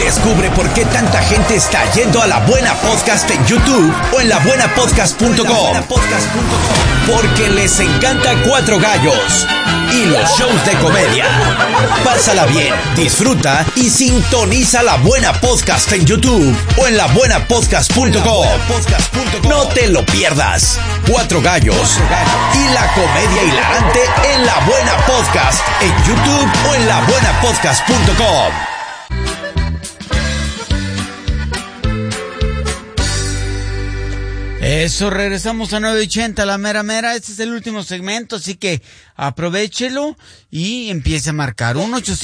Descubre por qué tanta gente está yendo a La Buena Podcast en YouTube o en labuenapodcast.com. Porque les encanta Cuatro Gallos y los shows de comedia. Pásala bien, disfruta y sintoniza La Buena Podcast en YouTube o en labuenapodcast.com. No te lo pierdas. Cuatro Gallos y la comedia hilarante en La Buena Podcast en YouTube o en labuenapodcast.com. Eso, regresamos a 9:80, la mera mera. Este es el último segmento, así que aprovéchelo y empiece a marcar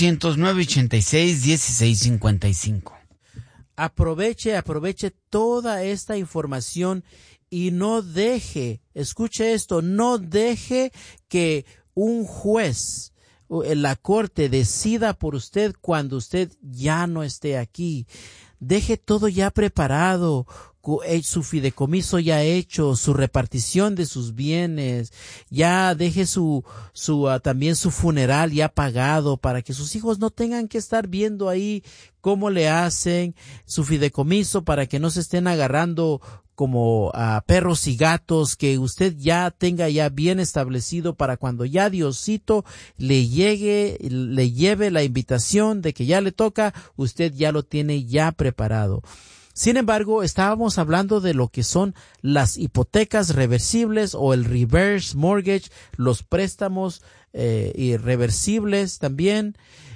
1-800-986-1655. Aproveche toda esta información y no deje, escuche esto, no deje que un juez en la corte decida por usted cuando usted ya no esté aquí. Deje todo ya preparado, su fideicomiso ya hecho, su repartición de sus bienes, ya deje también su funeral ya pagado para que sus hijos no tengan que estar viendo ahí cómo le hacen su fideicomiso, para que no se estén agarrando como a perros y gatos, que usted ya tenga ya bien establecido para cuando ya Diosito le lleve la invitación de que ya le toca, usted ya lo tiene ya preparado. Sin embargo, estábamos hablando de lo que son las hipotecas reversibles o el reverse mortgage, los préstamos irreversibles también.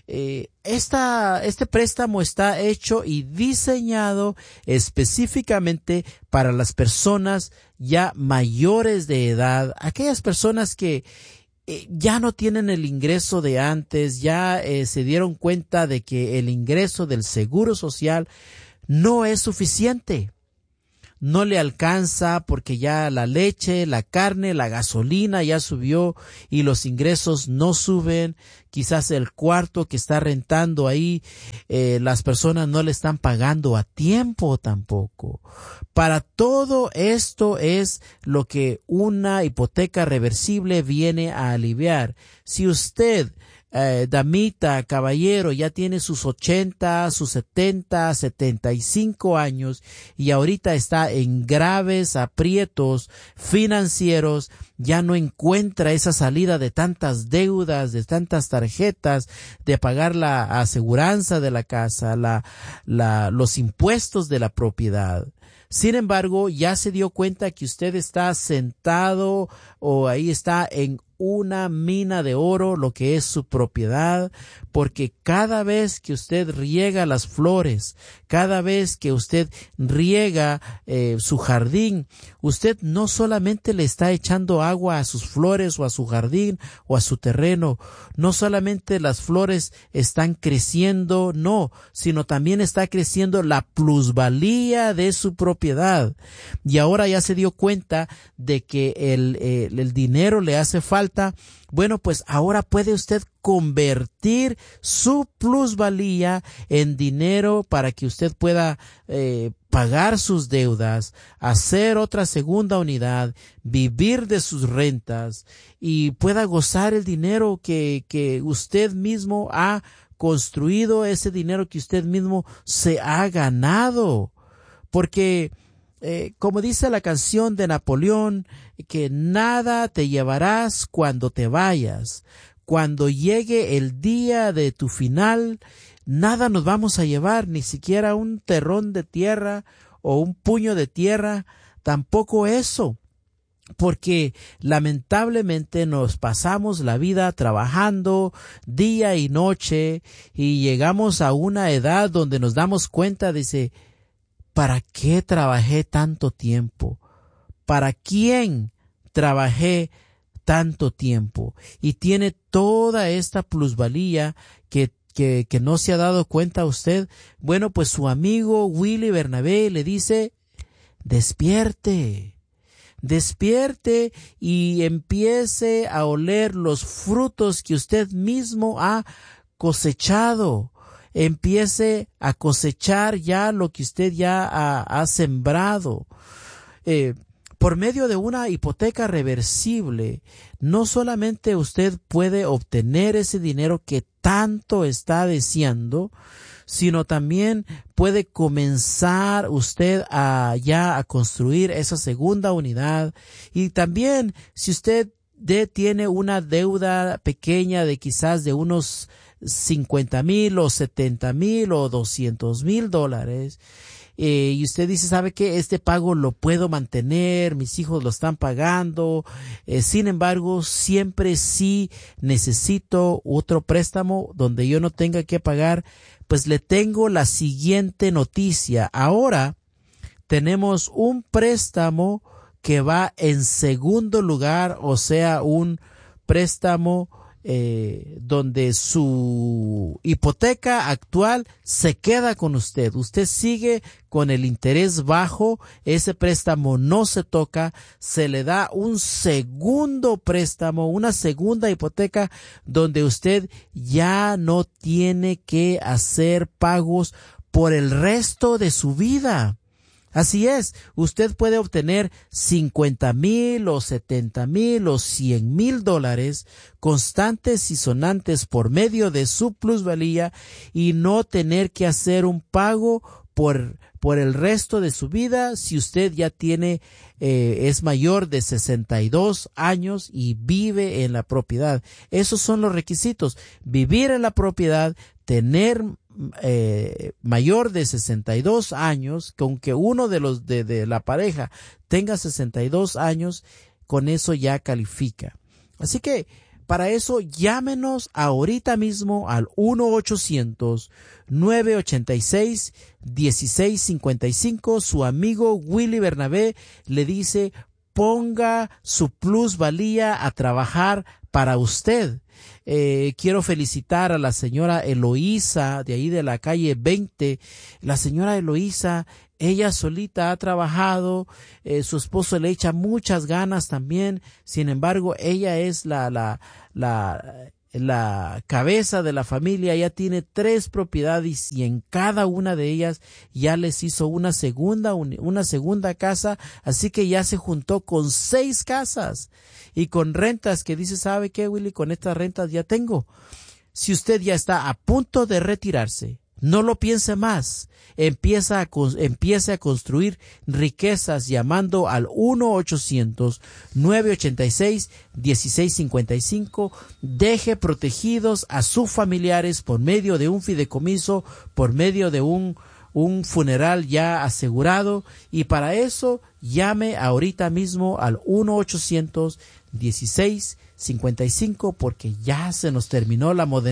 Este préstamo está hecho y diseñado específicamente para las personas ya mayores de edad, aquellas personas que ya no tienen el ingreso de antes, ya se dieron cuenta de que el ingreso del seguro social no es suficiente. No le alcanza porque ya la leche, la carne, la gasolina ya subió y los ingresos no suben. Quizás el cuarto que está rentando ahí, las personas no le están pagando a tiempo tampoco. Para todo esto es lo que una hipoteca reversible viene a aliviar. Si usted, damita, caballero, ya tiene sus 80, sus 70, 75 años y ahorita está en graves aprietos financieros, ya no encuentra esa salida de tantas deudas, de tantas tarjetas, de pagar la aseguranza de la casa, los impuestos de la propiedad. Sin embargo, ya se dio cuenta que usted está sentado o ahí está en una mina de oro, lo que es su propiedad, porque cada vez que usted riega las flores, cada vez que usted riega su jardín, usted no solamente le está echando agua a sus flores o a su jardín o a su terreno, no solamente las flores están creciendo, no, sino también está creciendo la plusvalía de su propiedad. Y ahora ya se dio cuenta de que el dinero le hace falta. Bueno, pues ahora puede usted convertir su plusvalía en dinero para que usted pueda pagar sus deudas, hacer otra segunda unidad, vivir de sus rentas y pueda gozar el dinero que usted mismo ha construido, ese dinero que usted mismo se ha ganado. Porque como dice la canción de Napoleón, que nada te llevarás cuando te vayas. Cuando llegue el día de tu final, nada nos vamos a llevar, ni siquiera un terrón de tierra o un puño de tierra, tampoco eso. Porque lamentablemente nos pasamos la vida trabajando día y noche y llegamos a una edad donde nos damos cuenta, dice, ¿para qué trabajé tanto tiempo? ¿Para quién trabajé tanto tiempo? Y tiene toda esta plusvalía que no se ha dado cuenta usted. Bueno, pues su amigo Willy Bernabé le dice, despierte y empiece a oler los frutos que usted mismo ha cosechado. Empiece a cosechar ya lo que usted ya ha sembrado. Por medio de una hipoteca reversible, no solamente usted puede obtener ese dinero que tanto está deseando, sino también puede comenzar usted ya a construir esa segunda unidad. Y también, si usted tiene una deuda pequeña de quizás de unos 50,000 o 70,000 o 200,000 dólares, y usted dice, ¿sabe qué? Este pago lo puedo mantener, mis hijos lo están pagando, sin embargo, siempre sí necesito otro préstamo donde yo no tenga que pagar, pues le tengo la siguiente noticia. Ahora tenemos un préstamo que va en segundo lugar, o sea, un préstamo donde su hipoteca actual se queda con usted. Usted sigue con el interés bajo, ese préstamo no se toca, se le da un segundo préstamo, una segunda hipoteca donde usted ya no tiene que hacer pagos por el resto de su vida. Así es, usted puede obtener 50,000 o 70,000 o 100,000 dólares constantes y sonantes por medio de su plusvalía y no tener que hacer un pago por el resto de su vida si usted ya tiene, es mayor de 62 años y vive en la propiedad. Esos son los requisitos: vivir en la propiedad, tener mayor de 62 años, que aunque uno de la pareja tenga 62 años, con eso ya califica. Así que para eso llámenos ahorita mismo al 1-800-986-1655. Su amigo Willy Bernabé le dice: ponga su plusvalía a trabajar para usted. Quiero felicitar a la señora Eloísa de ahí de la calle 20. La señora Eloísa, ella solita ha trabajado, su esposo le echa muchas ganas también. Sin embargo, ella es la cabeza de la familia. Ella tiene 3 propiedades y en cada una de ellas ya les hizo una segunda casa, así que ya se juntó con 6 casas y con rentas que dice, ¿sabe qué, Willy? Con estas rentas ya tengo. Si usted ya está a punto de retirarse, no lo piense más. Empiece a construir riquezas llamando al 1-800-986-1655. Deje protegidos a sus familiares por medio de un fideicomiso, por medio de un funeral ya asegurado, y para eso llame ahorita mismo al 1-800-1655 porque ya se nos terminó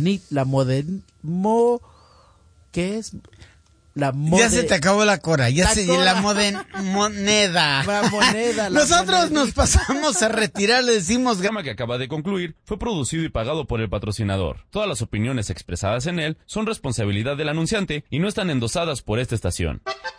ya se te acabó la cora, la moneda. Nosotros nos pasamos a retirar, le decimos... El programa que acaba de concluir fue producido y pagado por el patrocinador. Todas las opiniones expresadas en él son responsabilidad del anunciante y no están endosadas por esta estación.